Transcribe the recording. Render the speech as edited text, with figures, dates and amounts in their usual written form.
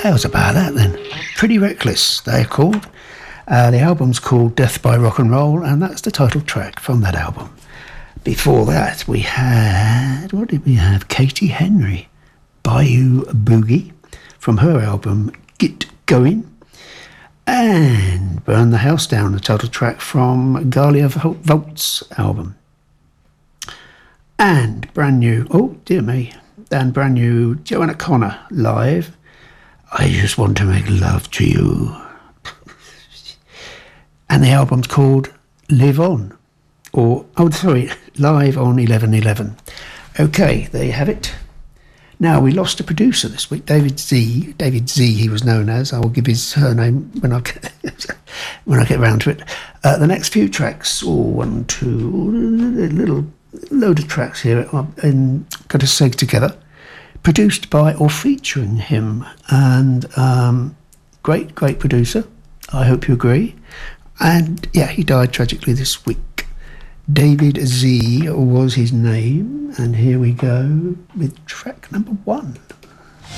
How's about that then? Pretty Reckless, they're called. The album's called Death by Rock and Roll, and that's the title track from that album. Before that, we had... what did we have? Katie Henry, Bayou Boogie, from her album Get Going. And Burn the House Down, the title track from Galia Volt's album. And brand new... oh, dear me. And brand new Joanna Connor live. I Just Want to Make Love to You. And the album's called Live On. Or, oh, sorry, Live on 11/11. Okay, there you have it. Now, we lost a producer this week, David Z. David Z, he was known as. I will give his surname when I get around to it. The next few tracks, one, two, a little load of tracks here, and got to sing together. Produced by or featuring him. And great producer. I hope you agree. And yeah, he died tragically this week. David Z was his name, and here we go with track number 1.